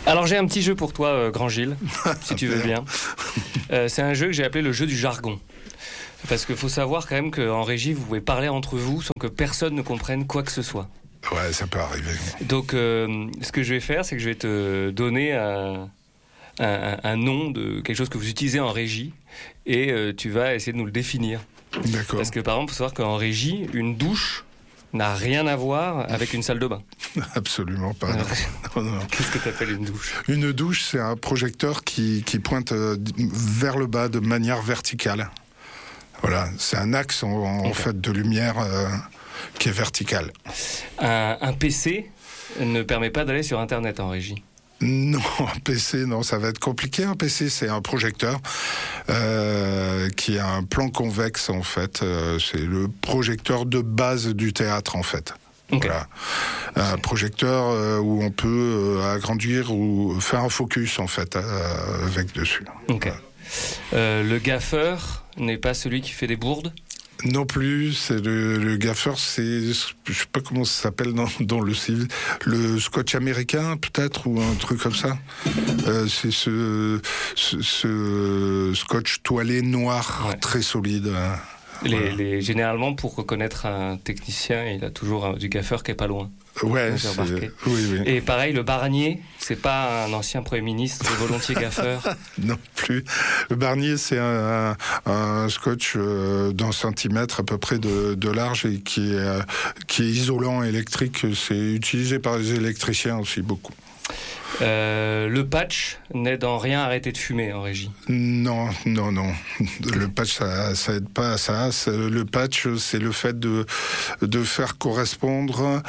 Alors j'ai un petit jeu pour toi, Grand Gilles, si tu veux bien. C'est un jeu que j'ai appelé le jeu du jargon. Parce qu'il faut savoir quand même qu'en régie, vous pouvez parler entre vous sans que personne ne comprenne quoi que ce soit. Ouais, ça peut arriver. Donc ce que je vais faire, c'est que je vais te donner un nom de quelque chose que vous utilisez en régie et tu vas essayer de nous le définir. D'accord. Parce que par exemple, il faut savoir qu'en régie, une douche n'a rien à voir avec une salle de bain. Absolument pas. Non. Qu'est-ce que tu appelles une douche ? Une douche, c'est un projecteur qui pointe vers le bas de manière verticale. Voilà, c'est un axe en fait de lumière qui est vertical. Un PC ne permet pas d'aller sur Internet en régie. Non, un PC, non, ça va être compliqué. Un PC, c'est un projecteur qui a un plan convexe, en fait. C'est le projecteur de base du théâtre, en fait. Okay. Voilà. Un projecteur où on peut agrandir ou faire un focus, en fait, avec dessus. Okay. Le gaffeur n'est pas celui qui fait des bourdes ? Non plus, c'est le gaffeur, c'est, je sais pas comment ça s'appelle dans le civil, le scotch américain peut-être, ou un truc comme ça. C'est ce scotch toilé noir, très solide. Voilà. Généralement, pour reconnaître un technicien, il a toujours du gaffeur qui est pas loin. Ouais, oui. Et pareil, le Barnier, c'est pas un ancien Premier ministre, c'est volontiers gaffeur. Non plus. Le Barnier, c'est un scotch d'un centimètre à peu près de large et qui est isolant électrique. C'est utilisé par les électriciens aussi beaucoup. Le patch n'aide en rien à arrêter de fumer en régie. Non. Le patch, ça aide pas à ça. Le patch, c'est le fait de faire correspondre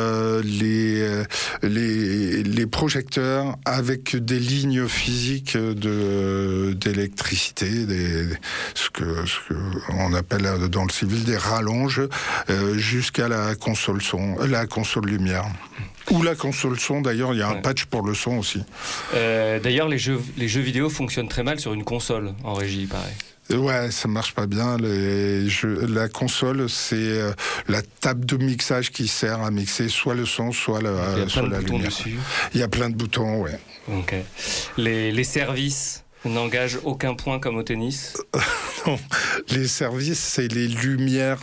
les projecteurs avec des lignes physiques d'électricité, ce que on appelle dans le civil des rallonges, jusqu'à la console lumière. Ou la console son, d'ailleurs, il y a un patch pour le son aussi. D'ailleurs, les jeux vidéo fonctionnent très mal sur une console, en régie, pareil. Ouais, ça marche pas bien. La console, c'est la table de mixage qui sert à mixer soit le son, soit la lumière. Dessus. Il y a plein de boutons, ouais. Ok. Les services n'engagent aucun point comme au tennis. Non, les services, c'est les lumières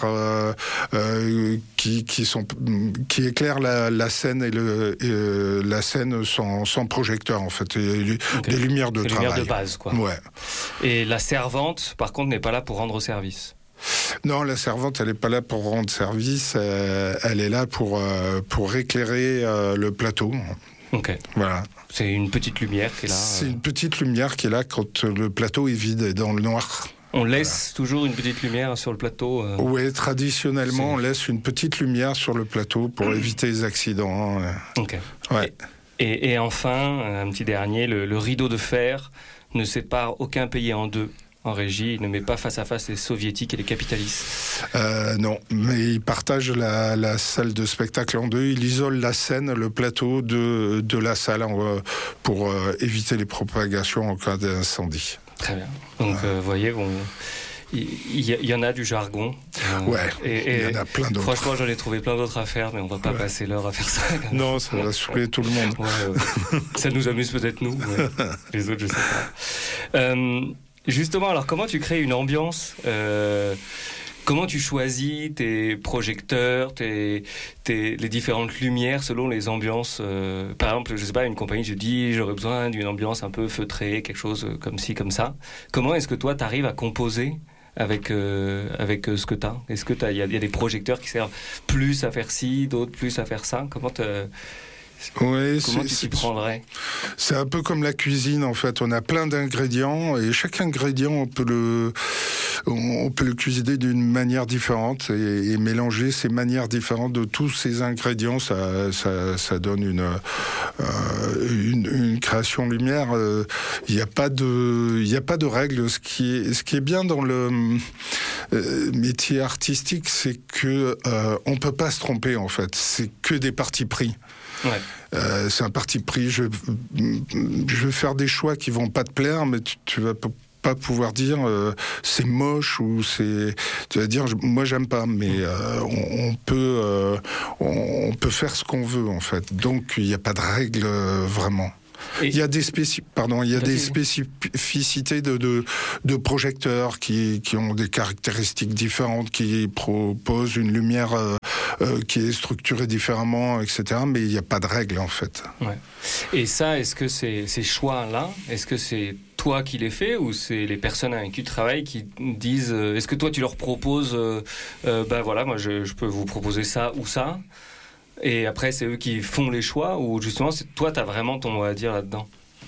qui éclairent la scène et la scène sans projecteur, en fait. Des lumières de travail. Lumières de base, quoi. Ouais. Et la servante, par contre, n'est pas là pour rendre service. Non, la servante, elle n'est pas là pour rendre service. Elle est là pour éclairer le plateau. Ok. Voilà. C'est une petite lumière qui est là. C'est une petite lumière qui est là quand le plateau est vide et dans le noir. On laisse toujours une petite lumière sur le plateau. Oui, traditionnellement, on laisse une petite lumière sur le plateau pour éviter les accidents. Ok. Ouais. Et enfin, un petit dernier, le rideau de fer ne sépare aucun pays en deux. En régie, il ne met pas face à face les soviétiques et les capitalistes. Non, mais il partage la salle de spectacle en deux. Il isole la scène, le plateau de la salle pour éviter les propagations en cas d'incendie. Très bien. Donc, vous voyez, il y en a du jargon. Ouais, il y en a plein d'autres. Franchement, j'en ai trouvé plein d'autres à faire, mais on va pas passer l'heure à faire ça. Non, ça va saouler tout le monde. Ouais. Ça nous amuse peut-être nous, mais les autres, je sais pas. Justement, alors comment tu crées une ambiance Comment tu choisis tes projecteurs, les différentes lumières selon les ambiances Par exemple, je sais pas, une compagnie, je dis j'aurais besoin d'une ambiance un peu feutrée, quelque chose comme ci, comme ça. Comment est-ce que toi, tu arrives à composer avec ce que tu as ? Est-ce que il y a des projecteurs qui servent plus à faire ci, d'autres plus à faire ça ? Comment tu t'y prendrais ? C'est un peu comme la cuisine, en fait. On a plein d'ingrédients et chaque ingrédient, on peut le cuisiner d'une manière différente et mélanger ces manières différentes de tous ces ingrédients. Ça donne une création lumière. Il n'y a pas de règles. Ce qui est bien dans le métier artistique, c'est que on peut pas se tromper, en fait. C'est que des partis pris. Ouais. C'est un parti pris. Je vais faire des choix qui vont pas te plaire, mais tu vas pas pouvoir dire c'est moche ou c'est. Tu vas dire moi j'aime pas, mais on peut faire ce qu'on veut, en fait. Donc il n'y a pas de règle vraiment. Il y a des spécificités de projecteurs qui ont des caractéristiques différentes, qui proposent une lumière qui est structurée différemment, etc. Mais il n'y a pas de règle, en fait. Ouais. Et ça, est-ce que ces choix-là, est-ce que c'est toi qui les fais ou c'est les personnes avec qui tu travailles qui disent est-ce que toi tu leur proposes voilà, moi je peux vous proposer ça ou ça, et après c'est eux qui font les choix, ou justement toi tu as vraiment ton mot à dire là-dedans?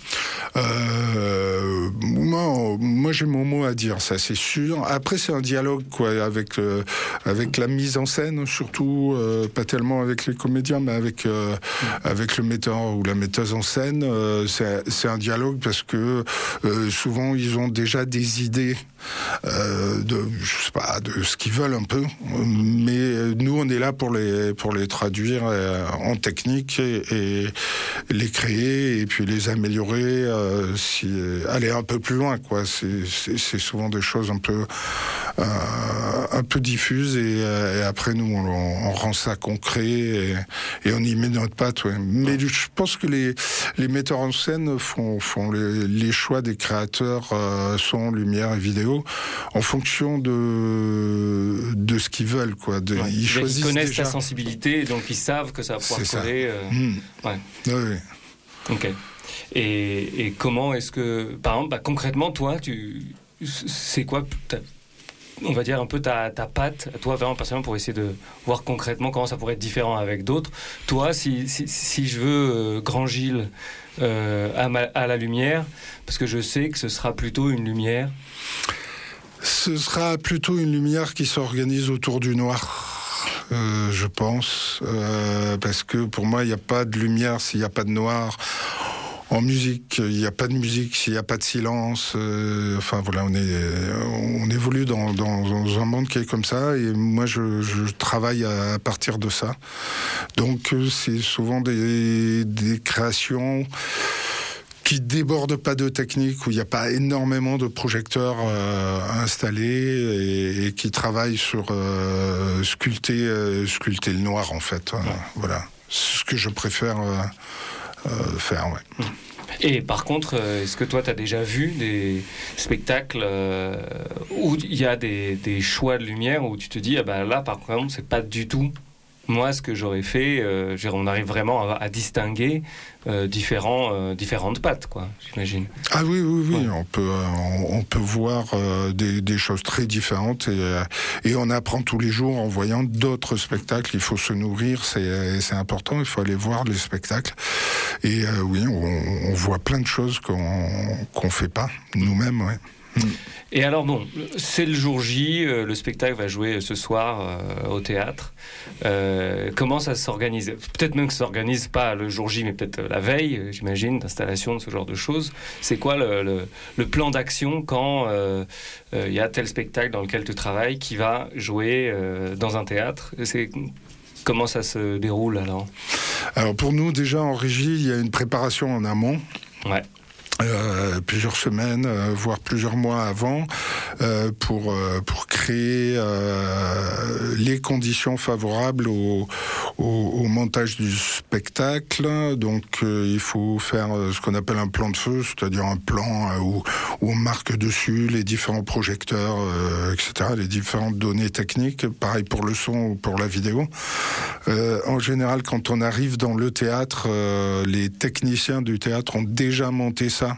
Moi j'ai mon mot à dire, ça c'est sûr. Après c'est un dialogue avec la mise en scène, surtout pas tellement avec les comédiens, mais avec le metteur ou la metteuse en scène. C'est un dialogue parce que souvent ils ont déjà des idées de ce qu'ils veulent un peu, mais nous on est là pour les traduire en technique et les créer et puis les améliorer, aller un peu plus loin, quoi. C'est souvent des choses un peu diffuses et après nous on rend ça concret et on y met notre patte, ouais. Mais je pense que les metteurs en scène font les choix des créateurs son, lumière et vidéo en fonction de ce qu'ils veulent, quoi. Ils connaissent déjà ta sensibilité, donc ils savent que ça va pouvoir coller. Ouais. Oui. Ok. Et comment est-ce que, par exemple, concrètement, toi, c'est quoi, on va dire un peu ta patte, toi vraiment personnellement, pour essayer de voir concrètement comment ça pourrait être différent avec d'autres. Toi, si je veux Grand Gilles à la lumière, parce que je sais que ce sera plutôt une lumière. Ce sera plutôt une lumière qui s'organise autour du noir, je pense, parce que pour moi, il n'y a pas de lumière s'il n'y a pas de noir. En musique, il n'y a pas de musique s'il n'y a pas de silence. Enfin voilà, on évolue dans un monde qui est comme ça, et moi je travaille à partir de ça. Donc c'est souvent des créations qui débordent pas de technique, où il n'y a pas énormément de projecteurs installés et qui travaillent sur sculpter le noir, en fait. Voilà, c'est ce que je préfère faire, ouais. Et par contre, est-ce que toi, tu as déjà vu des spectacles où il y a des choix de lumière où tu te dis, là, par exemple, c'est pas du tout moi ce que j'aurais fait. On arrive vraiment à distinguer différentes pattes, quoi, j'imagine. Ah oui, ouais. On peut voir des choses très différentes et on apprend tous les jours en voyant d'autres spectacles. Il faut se nourrir, c'est important, il faut aller voir les spectacles. Et oui, on voit plein de choses qu'on fait pas nous-mêmes, ouais. Et alors bon, c'est le jour J, le spectacle va jouer ce soir au théâtre. Comment ça s'organise ? Peut-être même que ça s'organise pas le jour J, mais peut-être la veille, j'imagine, d'installation, de ce genre de choses. C'est quoi le plan d'action quand il y a tel spectacle dans lequel tu travailles qui va jouer dans un théâtre ? Comment ça se déroule alors ? Alors pour nous, déjà en régie, il y a une préparation en amont. Ouais. Plusieurs semaines, voire plusieurs mois avant, pour créer les conditions favorables au montage du spectacle. Donc il faut faire ce qu'on appelle un plan de feu, c'est-à-dire un plan où on marque dessus les différents projecteurs, etc., les différentes données techniques. Pareil pour le son ou pour la vidéo. En général, quand on arrive dans le théâtre, les techniciens du théâtre ont déjà monté ça.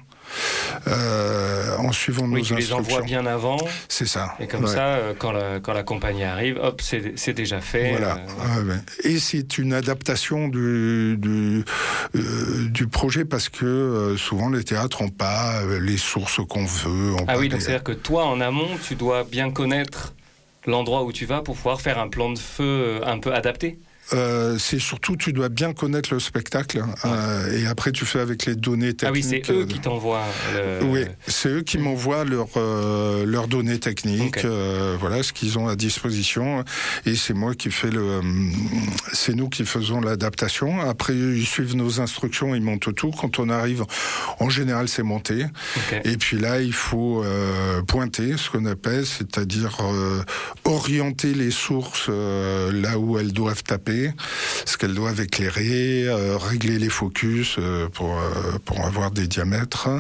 En suivant nos instructions. Tu les envoies bien avant. C'est ça. Et comme ça, quand la compagnie arrive, hop, c'est déjà fait. Voilà. Et c'est une adaptation du projet parce que souvent les théâtres n'ont pas les sources qu'on veut. Donc c'est-à-dire que toi, en amont, tu dois bien connaître l'endroit où tu vas pour pouvoir faire un plan de feu un peu adapté. C'est surtout, tu dois bien connaître le spectacle, et après tu fais avec les données techniques. Ah oui, c'est eux qui t'envoient. Oui, c'est eux qui m'envoient leurs données techniques, voilà ce qu'ils ont à disposition, et c'est moi qui fais c'est nous qui faisons l'adaptation. Après ils suivent nos instructions, ils montent tout. Quand on arrive, en général c'est monté, et puis là il faut pointer, ce qu'on appelle, c'est-à-dire orienter les sources là où elles doivent taper. éclairées, parce qu'elles doivent éclairer, régler les focus pour avoir des diamètres.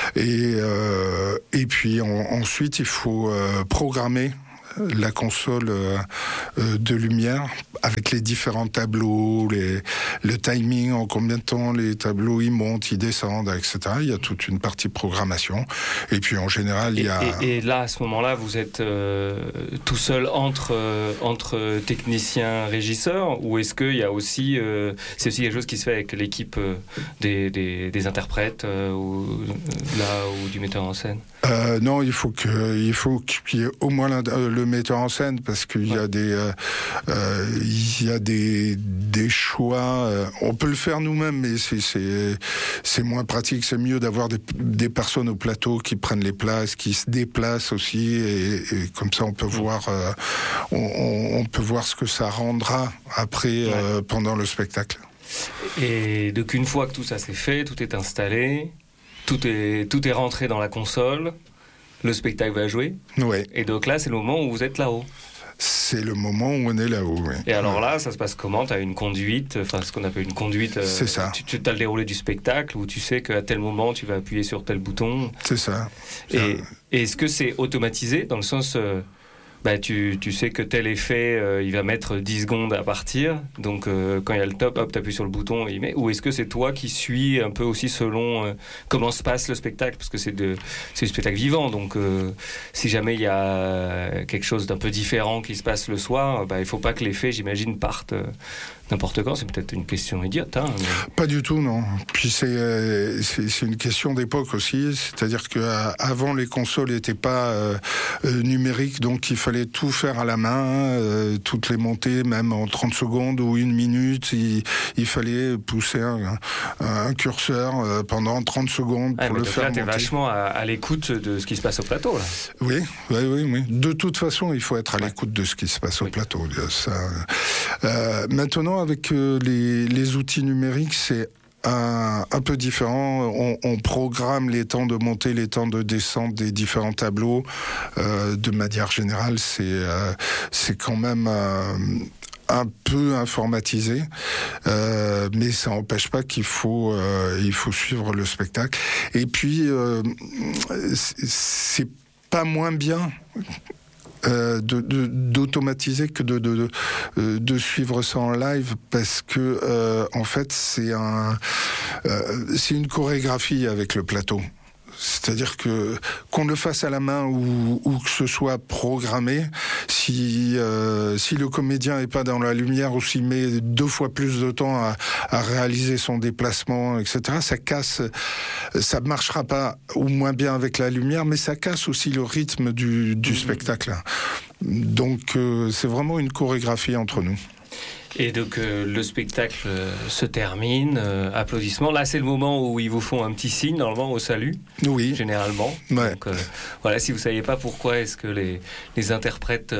Et puis ensuite, il faut programmer la console de lumière avec les différents tableaux, le timing, en combien de temps les tableaux ils montent, ils descendent, etc. Il y a toute une partie programmation. Et puis en général, il y a... Et là, à ce moment-là, vous êtes tout seul entre techniciens, régisseurs, ou est-ce qu'il y a aussi... c'est aussi quelque chose qui se fait avec l'équipe des interprètes ou du metteur en scène? Non, il faut qu'il y ait au moins le metteur en scène, parce qu'il y a des choix. On peut le faire nous-mêmes, mais c'est moins pratique. C'est mieux d'avoir des personnes au plateau qui prennent les places, qui se déplacent aussi, et comme ça on peut voir on peut voir ce que ça rendra après pendant le spectacle. Et donc une fois que tout ça c'est fait, tout est installé, tout est rentré dans la console, le spectacle va jouer. Ouais. Et donc là, c'est le moment où vous êtes là-haut. C'est le moment où on est là-haut, oui. Et alors là, ça se passe comment? Tu as une conduite, enfin ce qu'on appelle une conduite. C'est ça. Tu as le déroulé du spectacle où tu sais qu'à tel moment, tu vas appuyer sur tel bouton. C'est ça. Et est-ce que c'est automatisé dans le sens... tu sais que tel effet, il va mettre 10 secondes à partir. Donc, quand il y a le top, hop, t'appuies sur le bouton et il met. Ou est-ce que c'est toi qui suis un peu aussi selon comment se passe le spectacle? Parce que c'est du spectacle vivant. Donc, si jamais il y a quelque chose d'un peu différent qui se passe le soir, il faut pas que l'effet, j'imagine, parte n'importe quand. C'est peut-être une question idiote. Mais... Pas du tout, non. Puis c'est une question d'époque aussi. C'est-à-dire qu'avant, les consoles n'étaient pas numériques, donc il fallait tout faire à la main, toutes les montées, même en 30 secondes ou 1 minute. Il fallait pousser un curseur pendant 30 secondes pour le faire monter. Là, t'es vachement à l'écoute de ce qui se passe au plateau, là. Oui. De toute façon, il faut être à l'écoute de ce qui se passe au plateau. Ça, maintenant, avec les outils numériques, c'est un peu différent. On programme les temps de montée, les temps de descente des différents tableaux. De manière générale, c'est quand même un peu informatisé, mais ça n'empêche pas qu'il faut suivre le spectacle. Et puis, c'est pas moins bien d'automatiser que de suivre ça en live, parce que en fait c'est une chorégraphie avec le plateau. C'est-à-dire qu'on le fasse à la main ou que ce soit programmé, si le comédien est pas dans la lumière ou s'il met 2 fois plus de temps à réaliser son déplacement, etc., ça marchera pas ou moins bien avec la lumière, mais ça casse aussi le rythme du spectacle. Donc c'est vraiment une chorégraphie entre nous. Et donc le spectacle se termine, applaudissements. Là, c'est le moment où ils vous font un petit signe, normalement, au salut. Oui. Généralement. Ouais. Donc voilà, si vous ne saviez pas pourquoi est-ce que les interprètes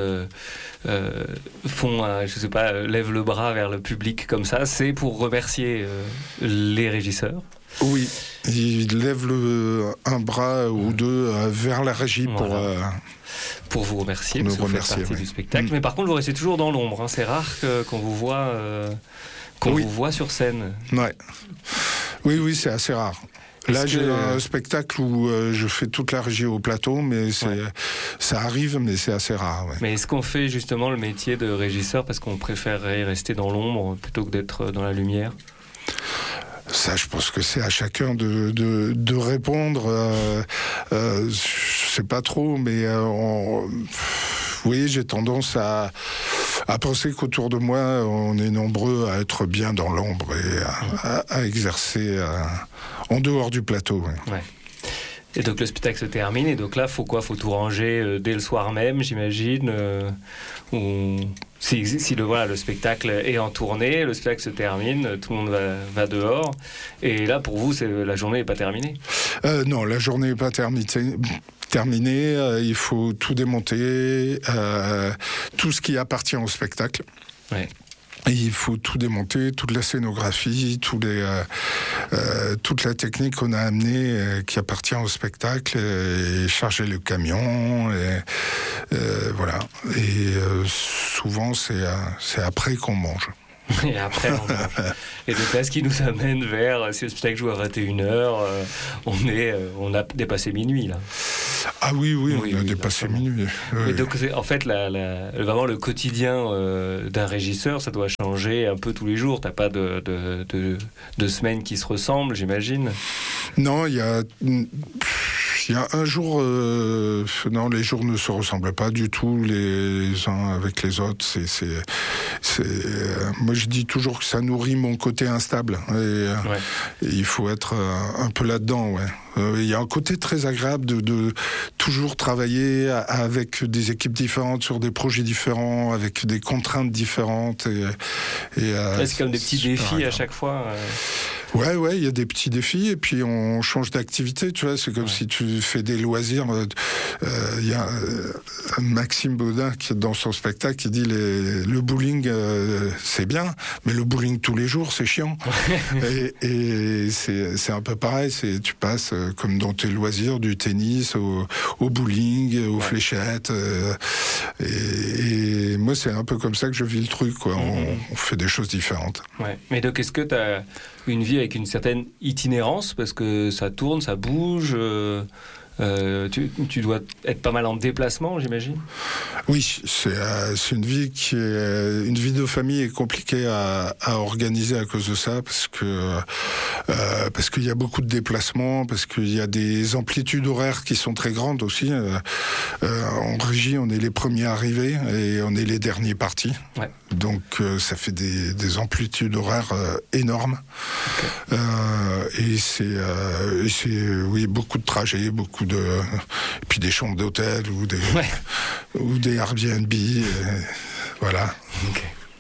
font, je sais pas, lèvent le bras vers le public comme ça, c'est pour remercier les régisseurs. Oui, il lève un bras ou deux vers la régie pour vous remercier, parce que vous faites partie du spectacle. Mais par contre, vous restez toujours dans l'ombre. C'est rare qu'on vous voit, vous voit sur scène. Ouais. Oui, c'est assez rare. Là, j'ai un spectacle où je fais toute la régie au plateau, mais ça arrive, mais c'est assez rare. Ouais. Mais est-ce qu'on fait justement le métier de régisseur parce qu'on préférerait rester dans l'ombre plutôt que d'être dans la lumière ? Ça, je pense que c'est à chacun de répondre. Je sais pas trop, mais oui, j'ai tendance à penser qu'autour de moi, on est nombreux à être bien dans l'ombre et à exercer en dehors du plateau. Ouais. Et donc le spectacle se termine, et donc là, faut quoi ? Faut tout ranger dès le soir même, j'imagine. Ou si le spectacle est en tournée, le spectacle se termine, tout le monde va dehors. Et là, pour vous, la journée n'est pas terminée ? Non, la journée n'est pas terminée. Il faut tout démonter, tout ce qui appartient au spectacle. Ouais. Et il faut tout démonter, toute la scénographie, toute la technique qu'on a amenée qui appartient au spectacle, et charger le camion, et voilà. Et souvent, c'est après qu'on mange. Et après, on mange. Et donc là, ce qui nous amène vers, si le spectacle joue à 21h, on a dépassé minuit, là. Ah oui, on a dépassé minuit. Et donc, en fait, vraiment, le quotidien d'un régisseur, ça doit changer un peu tous les jours. T'as pas de semaines qui se ressemblent, j'imagine. Non, il y a un jour... non, les jours ne se ressemblent pas du tout les uns avec les autres. Moi, je dis toujours que ça nourrit mon côté instable. Et il faut être un peu là-dedans, Il y a un côté très agréable de toujours travailler avec des équipes différentes, sur des projets différents, avec des contraintes différentes. C'est comme des petits défis agréable. À chaque fois. Ouais, il y a des petits défis et puis on change d'activité, tu vois. C'est comme si tu fais des loisirs. Il y a Maxime Baudin qui dans son spectacle qui dit le bowling c'est bien, mais le bowling tous les jours c'est chiant. et c'est un peu pareil. Tu passes comme dans tes loisirs du tennis au bowling, aux fléchettes. Et moi c'est un peu comme ça que je vis le truc, quoi. On fait des choses différentes. Ouais. Mais donc est-ce que tu as une vie avec une certaine itinérance, parce que ça tourne, ça bouge, tu dois être pas mal en déplacement, j'imagine. Oui, c'est une vie une vie de famille est compliquée à organiser à cause de ça, parce qu'il y a beaucoup de déplacements, parce qu'il y a des amplitudes horaires qui sont très grandes aussi. En régie, on est les premiers arrivés et on est les derniers partis. Ouais. Donc ça fait des amplitudes horaires énormes. Okay. Et c'est beaucoup de trajets, et puis des chambres d'hôtel ou des Airbnb, voilà. Okay.